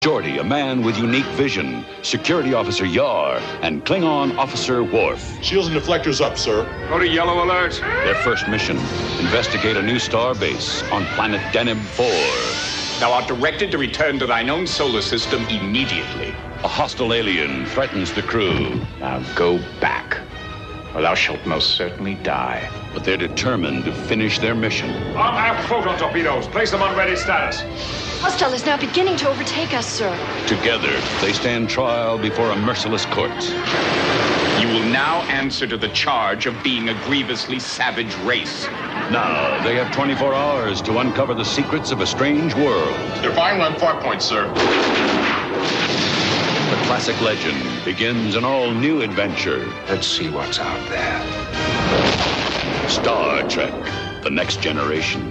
Geordi, a man with unique vision, Security Officer Yar, and Klingon Officer Worf. Shields and deflectors up, sir. Go to yellow alert. Their first mission, investigate a new star base on planet Deneb 4. Thou art directed to return to thine own solar system immediately. A hostile alien threatens the crew. Now go back, or thou shalt most certainly die. But they're determined to finish their mission. Arm our photon torpedoes. Place them on ready status. Hostile is now beginning to overtake us, sir. Together, they stand trial before a merciless court. You will now answer to the charge of being a grievously savage race. Now, they have 24 hours to uncover the secrets of a strange world. They're firing on far point, sir. The classic legend begins an all-new adventure. Let's see what's out there. Star Trek: The Next Generation.